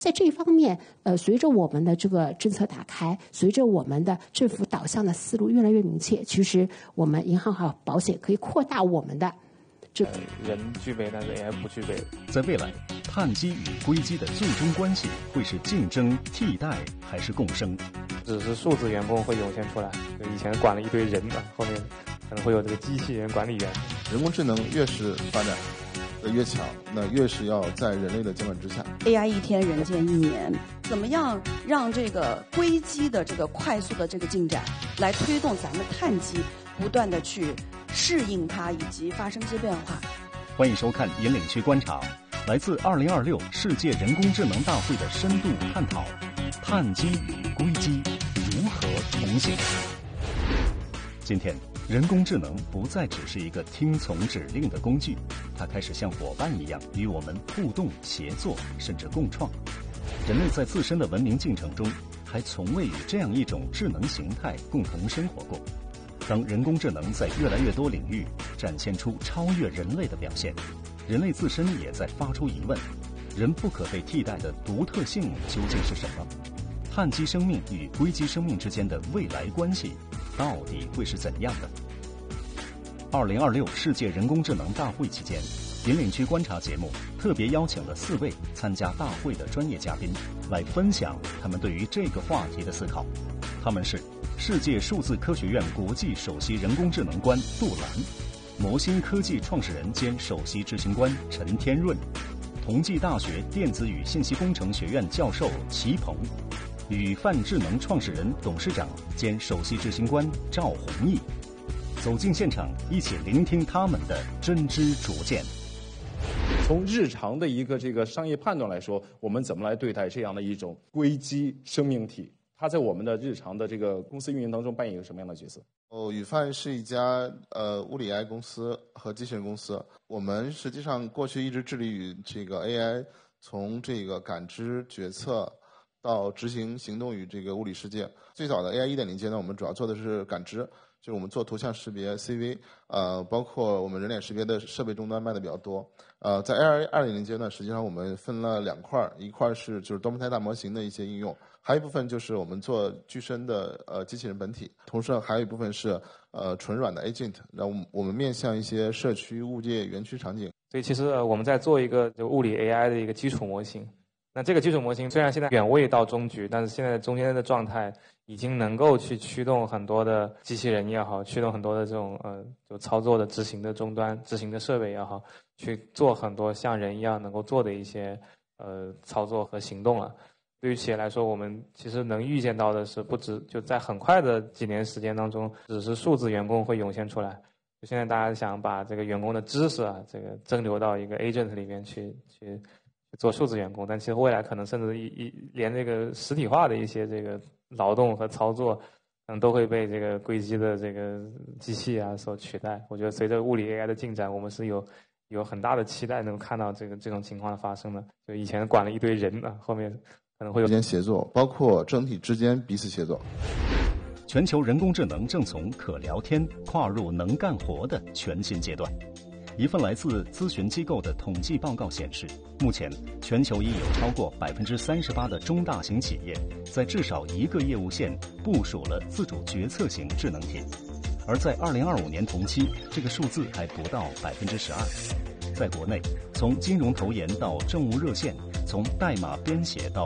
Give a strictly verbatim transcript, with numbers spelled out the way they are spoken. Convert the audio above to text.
在这一方面，呃，随着我们的这个政策打开，随着我们的政府导向的思路越来越明确，其实我们银行和保险可以扩大我们的这个、 呃、人具备，但是 A I 不具备。 在未来，碳基与硅基的最终关系会是竞争、替代还是共生？ 只是数字员工会涌现出来，就以前管了一堆人嘛，后面可能会有这个机器人管理员。 人工智能越是发展的越强，那越是要在人类的监管之下。 A I 一天人间一年，怎么样让这个硅基的这个快速的这个进展，来推动咱们碳基不断的去适应它以及发生一些变化？ 欢迎收看《引领区观察》，来自二零二六世界人工智能大会的深度探讨：碳基与硅基如何同行？今天，人工智能不再只是一个听从指令的工具，它开始像伙伴一样与我们互动、协作，甚至共创。人类在自身的文明进程中，还从未与这样一种智能形态共同生活过。当人工智能在越来越多领域展现出超越人类的表现，人类自身也在发出疑问：人不可被替代的独特性究竟是什么？碳基生命与硅基生命之间的未来关系到底会是怎样的？二零二六世界人工智能大会期间，引领区观察节目特别邀请了四位参加大会的专业嘉宾，来分享他们对于这个话题的思考。他们是世界数字科学院国际首席人工智能官杜兰，魔星科技创始人兼首席执行官陈天润，同济大学电子与信息工程学院教授齐鹏，与泛智能创始人、董事长兼首席执行官赵宏毅。走进现场，一起聆听他们的真知灼见。 从日常的一个这个商业判断来说，我们怎么来对待这样的一种硅基生命体？它在我们的日常的这个公司运营当中扮演一个什么样的角色？ 哦，宇泛是一家呃物理 A I 公司和机器人公司。我们实际上过去一直致力于这个 A I 从这个感知、决策到执行行动与这个物理世界。最早的 A I 一点零阶段，我们主要做的是感知，就是我们做图像识别 C V， 呃，包括我们人脸识别的设备终端卖的比较多。呃，在 A I 二点零阶段，实际上我们分了两块，一块是就是多模态大模型的一些应用，还有一部分就是我们做具身的呃机器人本体，同时还有一部分是呃纯软的 agent， 然后我们面向一些社区、物业、园区场景。 所以其实我们在做一个就物理 A I 的一个基础模型。那这个基础模型虽然现在远未到终局，但是现在中间的状态已经能够去驱动很多的机器人也好，驱动很多的这种呃就操作的执行的终端、执行的设备也好，去做很多像人一样能够做的一些呃操作和行动了。对于企业来说，我们其实能预见到的是，不止就在很快的几年时间当中，只是数字员工会涌现出来。就现在大家想把这个员工的知识啊，这个蒸馏到一个 agent 里面去去。做数字员工，但其实未来可能甚至一一连这个实体化的一些这个劳动和操作，可能都会被这个硅基的这个机器啊所取代。我觉得随着物理 A I 的进展，我们是有有很大的期待能够看到这个这种情况的发生的。就以前管了一堆人啊，后面可能会有之间协作，包括整体之间彼此协作。 全球人工智能正从可聊天跨入能干活的全新阶段。一份来自咨询机构的统计报告显示，目前全球已有超过百分之三十八的中大型企业在至少一个业务线部署了自主决策型智能体，而在二零二五年同期，这个数字还不到百分之十二。在国内，从金融投研到政务热线，从代码编写到